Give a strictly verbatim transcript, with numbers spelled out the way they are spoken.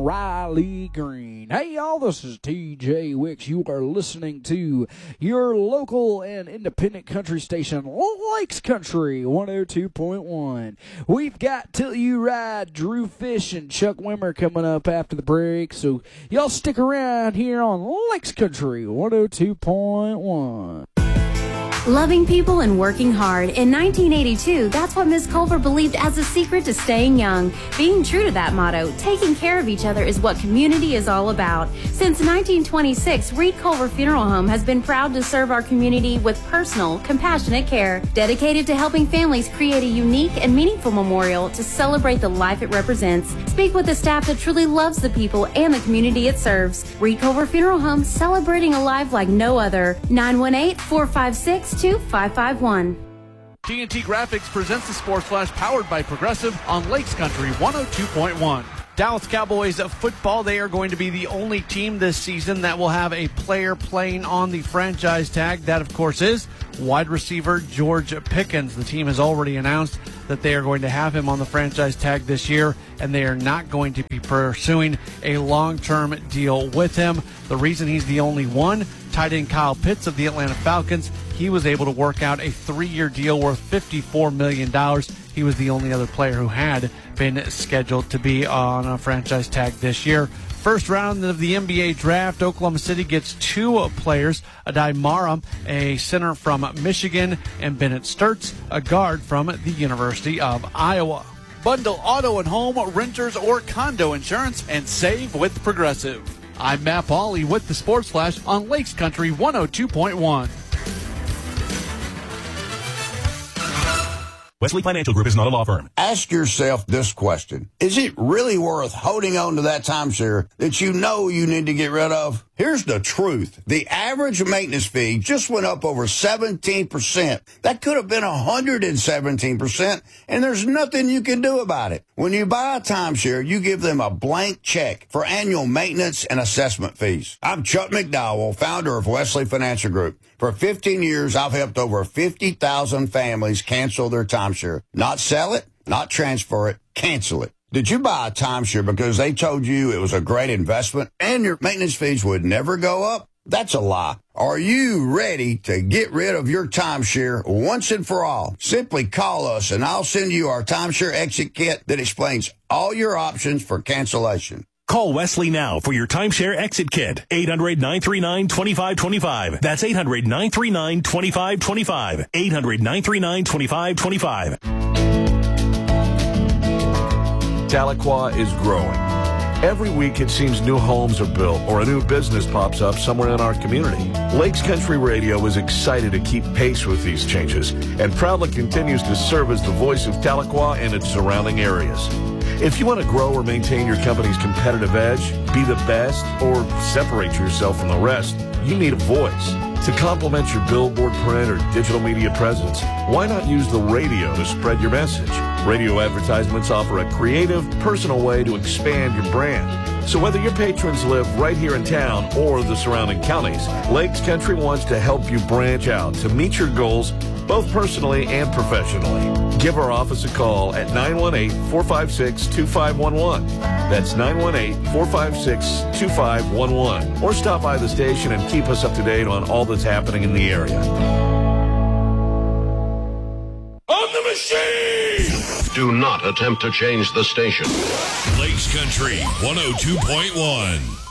Riley Green. Hey, y'all, this is T J Wicks. You are listening to your local and independent country station, Lakes Country one oh two point one. We've got Till You Ride, Drew Fish, and Chuck Wimmer coming up after the break, so y'all stick around here on Lakes Country one oh two point one. Loving people and working hard. In nineteen eighty-two, that's what Miz Culver believed as a secret to staying young. Being true to that motto, taking care of each other is what community is all about. Since nineteen twenty-six, Reed Culver Funeral Home has been proud to serve our community with personal, compassionate care, dedicated to helping families create a unique and meaningful memorial to celebrate the life it represents. Speak with the staff that truly loves the people and the community it serves. Reed Culver Funeral Home, celebrating a life like no other. nine one eight, four five six, two five five one. T N T Graphics presents the Sports Flash powered by Progressive on Lakes Country one oh two point one. Dallas Cowboys football, they are going to be the only team this season that will have a player playing on the franchise tag. That, of course, is wide receiver George Pickens. The team has already announced that they are going to have him on the franchise tag this year, and they are not going to be pursuing a long-term deal with him. The reason he's the only one, tight end Kyle Pitts of the Atlanta Falcons, he was able to work out a three-year deal worth fifty-four million dollars. He was the only other player who had been scheduled to be on a franchise tag this year. First round of the N B A draft, Oklahoma City gets two players, Adai Mara, a center from Michigan, and Bennett Sturts, a guard from the University of Iowa. Bundle auto and home, renters, or condo insurance and save with Progressive. I'm Matt Pauley with the Sports Flash on Lakes Country one oh two point one. Wesley Financial Group is not a law firm. Ask yourself this question. Is it really worth holding on to that timeshare that you know you need to get rid of? Here's the truth. The average maintenance fee just went up over seventeen percent. That could have been one hundred seventeen percent, and there's nothing you can do about it. When you buy a timeshare, you give them a blank check for annual maintenance and assessment fees. I'm Chuck McDowell, founder of Wesley Financial Group. For fifteen years, I've helped over fifty thousand families cancel their timeshare. Not sell it, not transfer it, cancel it. Did you buy a timeshare because they told you it was a great investment and your maintenance fees would never go up? That's a lie. Are you ready to get rid of your timeshare once and for all? Simply call us and I'll send you our timeshare exit kit that explains all your options for cancellation. Call Wesley now for your timeshare exit kit. eight hundred, nine three nine, two five two five. That's eight hundred, nine three nine, two five two five. eight hundred, nine three nine, two five two five. Tahlequah is growing. Every week it seems new homes are built or a new business pops up somewhere in our community. Lakes Country Radio is excited to keep pace with these changes and proudly continues to serve as the voice of Tahlequah and its surrounding areas. If you want to grow or maintain your company's competitive edge, be the best, or separate yourself from the rest, you need a voice. To complement your billboard, print, or digital media presence, why not use the radio to spread your message? Radio advertisements offer a creative, personal way to expand your brand. So whether your patrons live right here in town or the surrounding counties, Lakes Country wants to help you branch out to meet your goals both personally and professionally. Give our office a call at nine one eight, four five six, two five one one. That's nine one eight, four five six, two five one one. Or stop by the station and keep us up to date on all that's happening in the area. On the machine! Do not attempt to change the station. Lakes Country one oh two point one.